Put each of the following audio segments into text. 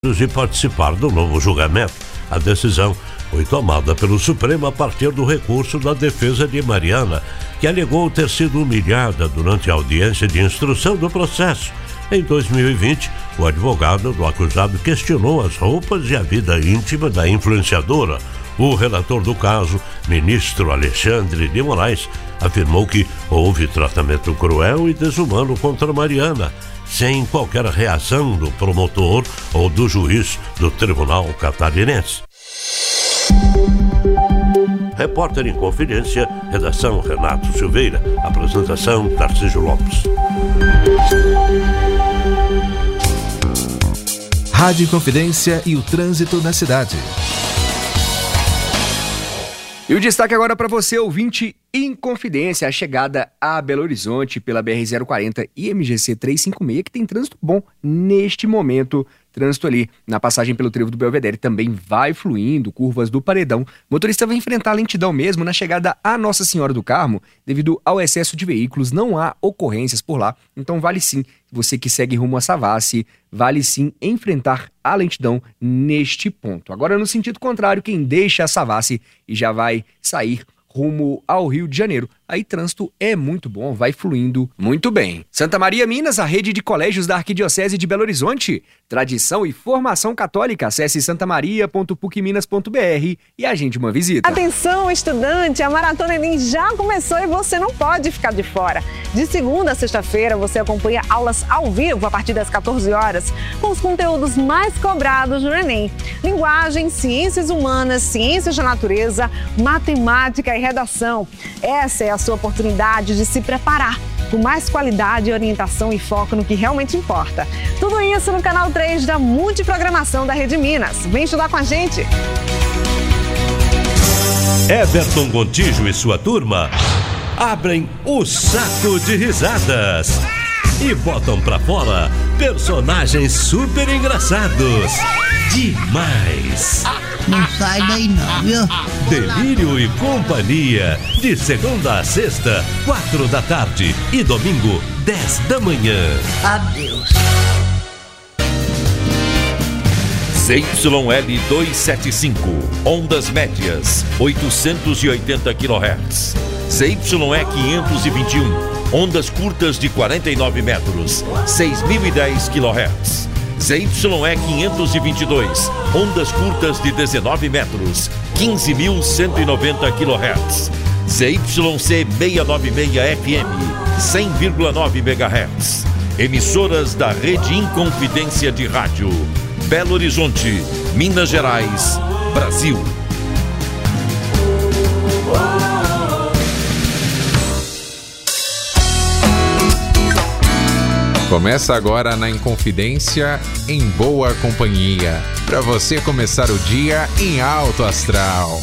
e participar do novo julgamento. A decisão foi tomada pelo Supremo a partir do recurso da defesa de Mariana, que alegou ter sido humilhada durante a audiência de instrução do processo. Em 2020, o advogado do acusado questionou as roupas e a vida íntima da influenciadora. O relator do caso, ministro Alexandre de Moraes, afirmou que houve tratamento cruel e desumano contra Mariana, sem qualquer reação do promotor ou do juiz do Tribunal Catarinense. Repórter em Confidência, redação Renato Silveira, apresentação Tarcísio Lopes. Rádio Confidência e o trânsito na cidade. E o destaque agora para você, ouvinte em Confidência, a chegada a Belo Horizonte pela BR-040 e MGC 356, que tem trânsito bom neste momento. Trânsito ali na passagem pelo trevo do Belvedere também vai fluindo, curvas do Paredão. O motorista vai enfrentar lentidão mesmo na chegada a Nossa Senhora do Carmo, devido ao excesso de veículos, não há ocorrências por lá. Então vale sim, você que segue rumo a Savassi, vale sim enfrentar a lentidão neste ponto. Agora no sentido contrário, quem deixa a Savassi e já vai sair rumo ao Rio de Janeiro, aí trânsito é muito bom, vai fluindo muito bem. Santa Maria, Minas, a rede de colégios da Arquidiocese de Belo Horizonte. Tradição e formação católica. Acesse santamaria.pucminas.br e agende uma visita. Atenção, estudante, a Maratona Enem já começou e você não pode ficar de fora. De segunda a sexta-feira, você acompanha aulas ao vivo a partir das 14 horas, com os conteúdos mais cobrados no Enem. Linguagem, ciências humanas, ciências da natureza, matemática e redação. Essa é a sua oportunidade de se preparar com mais qualidade, orientação e foco no que realmente importa. Tudo isso no canal 3 da Multiprogramação da Rede Minas. Vem estudar com a gente! Everton Gontijo e sua turma abrem o saco de risadas e botam pra fora personagens super engraçados. Demais! Não sai daí não, viu? Delírio e Companhia, de segunda a sexta, 4 da tarde e domingo, 10 da manhã. Adeus. ZYL 275, ondas médias, 880 kHz. ZYE 521, ondas curtas de 49 metros, 6.010 kHz. ZYE 522, ondas curtas de 19 metros, 15.190 kHz. ZYC 696 FM, 100,9 MHz. Emissoras da Rede Inconfidência de Rádio. Belo Horizonte, Minas Gerais, Brasil. Começa agora na Inconfidência, em boa companhia, para você começar o dia em alto astral.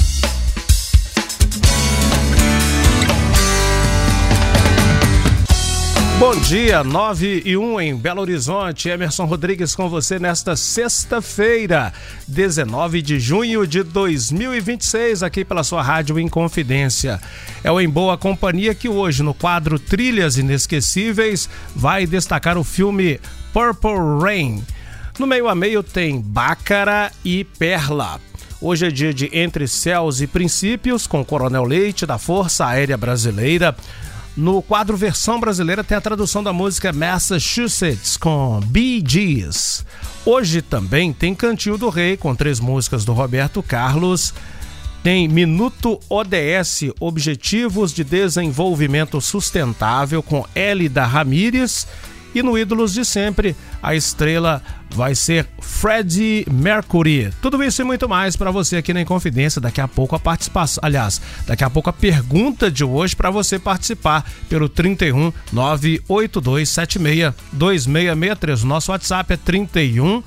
Bom dia, 9:01 em Belo Horizonte. Emerson Rodrigues com você nesta sexta-feira, 19 de junho de 2026, aqui pela sua Rádio Inconfidência. É o Em Boa Companhia que hoje, no quadro Trilhas Inesquecíveis, vai destacar o filme Purple Rain. No meio a meio tem Bácara e Perla. Hoje é dia de Entre Céus e Princípios, com Coronel Leite, da Força Aérea Brasileira. No quadro Versão Brasileira tem a tradução da música Massachusetts com Bee Gees. Hoje também tem Cantinho do Rei com 3 músicas do Roberto Carlos. Tem Minuto ODS, Objetivos de Desenvolvimento Sustentável com Hélida Ramírez. E no Ídolos de Sempre, a estrela vai ser Freddie Mercury. Tudo isso e muito mais para você aqui na Inconfidência. Daqui a pouco a participação, aliás, daqui a pouco a pergunta de hoje para você participar pelo 31 98276 2663. Nosso WhatsApp é 31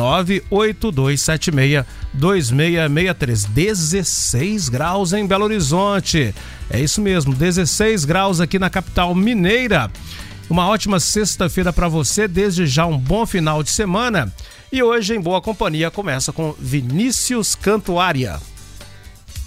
98276 2663. 16 graus em Belo Horizonte. É isso mesmo, 16 graus aqui na capital mineira. Uma ótima sexta-feira para você, desde já um bom final de semana. E hoje, Em Boa Companhia, começa com Vinícius Cantuária.